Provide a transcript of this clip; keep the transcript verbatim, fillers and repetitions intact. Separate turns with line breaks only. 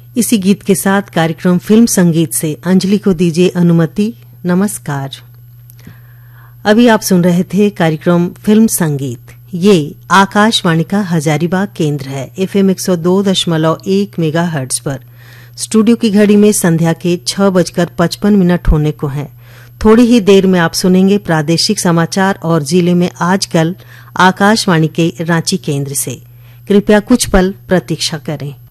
इसी गीत के साथ कार्यक्रम फिल्म संगीत से अंजलि को दीजिए अनुमति। नमस्कार। अभी आप सुन रहे थे कार्यक्रम फिल्म संगीत। ये आकाशवाणी का हजारीबाग केंद्र है, एफएम एक सौ दो दशमलव एक मेगाहर्ट्ज पर। स्टूडियो की घड़ी में संध्या के छह बजकर पचपन मिनट होने को हैं। थोड़ी ही देर में आप सुनेंगे प्रादेशिक समाचार और जिले में आजकल आकाशवाणी के रांची केंद्र से। कृपया कुछ पल प्रतीक्षा करें।